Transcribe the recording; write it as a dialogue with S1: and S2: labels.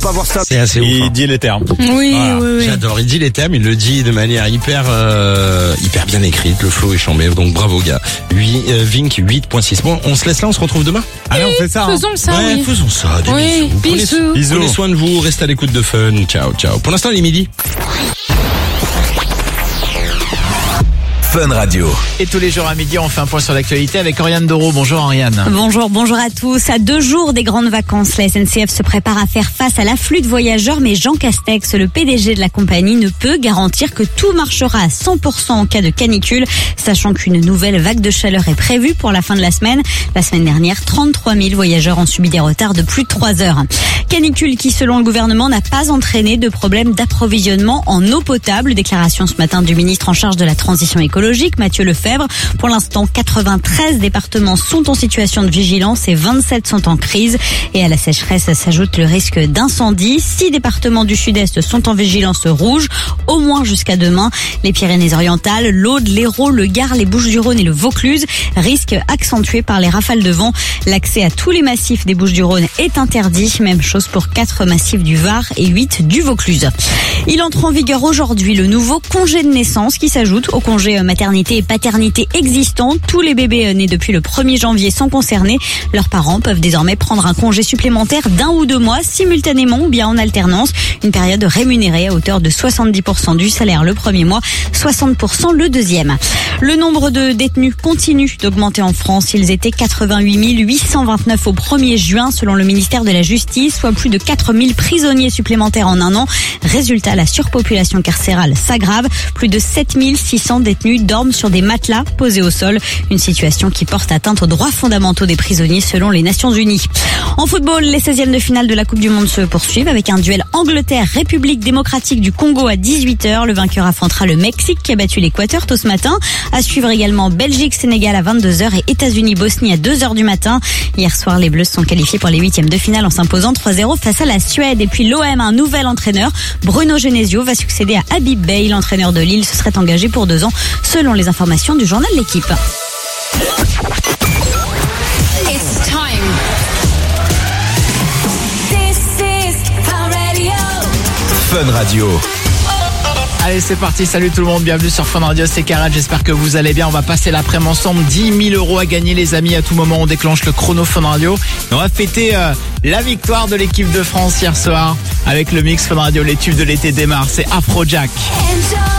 S1: pas voir ça.
S2: C'est assez ouf.
S3: Il dit les termes.
S4: Oui,
S2: Voilà.
S4: oui.
S2: J'adore. Il dit les thèmes, il le dit de manière hyper bien écrite. Le flow est chambé, donc bravo gars. Vink 8.6. Bon, on se laisse là, on se retrouve demain.
S3: Allez, on fait ça.
S4: Faisons ça,
S2: Ouais,
S4: oui.
S2: faisons ça. Des
S4: Oui,
S2: bisous.
S4: bisous.
S2: Prenez soin de vous, restez à l'écoute de Fun. Ciao, ciao. Pour l'instant, il est midi.
S1: Fun Radio.
S3: Et tous les jours à midi, on fait un point sur l'actualité avec Oriane Doro. Bonjour Oriane.
S4: Bonjour à tous. À 2 jours des grandes vacances, la SNCF se prépare à faire face à l'afflux de voyageurs, mais Jean Castex, le PDG de la compagnie, ne peut garantir que tout marchera à 100% en cas de canicule, sachant qu'une nouvelle vague de chaleur est prévue pour la fin de la semaine. La semaine dernière, 33 000 voyageurs ont subi des retards de plus de 3 heures. Canicule qui, selon le gouvernement, n'a pas entraîné de problème d'approvisionnement en eau potable. Déclaration ce matin du ministre en charge de la transition écologique, Mathieu Lefebvre. Pour l'instant, 93 départements sont en situation de vigilance et 27 sont en crise. Et à la sécheresse s'ajoute le risque d'incendie. 6 départements du sud-est sont en vigilance rouge, au moins jusqu'à demain. Les Pyrénées-Orientales, l'Aude, l'Hérault, le Gard, les Bouches-du-Rhône et le Vaucluse. Risque accentué par les rafales de vent. L'accès à tous les massifs des Bouches-du-Rhône est interdit. Même chose pour 4 massifs du Var et 8 du Vaucluse. Il entre en vigueur aujourd'hui le nouveau congé de naissance qui s'ajoute au congé maternité et paternité existant. Tous les bébés nés depuis le 1er janvier sont concernés. Leurs parents peuvent désormais prendre un congé supplémentaire d'1 ou 2 mois simultanément ou bien en alternance. Une période rémunérée à hauteur de 70% du salaire le premier mois, 60% le deuxième. Le nombre de détenus continue d'augmenter en France. Ils étaient 88 829 au 1er juin selon le ministère de la Justice, soit plus de 4 000 prisonniers supplémentaires en un an. Résultat, la surpopulation carcérale s'aggrave. Plus de 7 600 détenus dorment sur des matelas posés au sol. Une situation qui porte atteinte aux droits fondamentaux des prisonniers selon les Nations Unies. En football, les 16e de finale de la Coupe du Monde se poursuivent avec un duel Angleterre-République démocratique du Congo à 18h. Le vainqueur affrontera le Mexique qui a battu l'Équateur tôt ce matin. À suivre également Belgique-Sénégal à 22h et États-Unis-Bosnie à 2h du matin. Hier soir, les Bleus se sont qualifiés pour les 8e de finale en s'imposant 3-0 face à la Suède. Et puis l'OM a un nouvel entraîneur. Bruno Genesio va succéder à Habib Bey. L'entraîneur de Lille se serait engagé pour 2 ans selon les informations du journal L'Équipe.
S5: It's time. This is Fun Radio.
S1: Fun Radio.
S3: Allez, c'est parti. Salut tout le monde. Bienvenue sur Fun Radio. C'est Karat. J'espère que vous allez bien. On va passer l'après-midi ensemble. 10 000 € à gagner, les amis. À tout moment, on déclenche le chrono Fun Radio. Et on va fêter la victoire de l'équipe de France hier soir avec le mix Fun Radio. Les tubes de l'été démarrent. C'est Afrojack.
S5: Enjoy.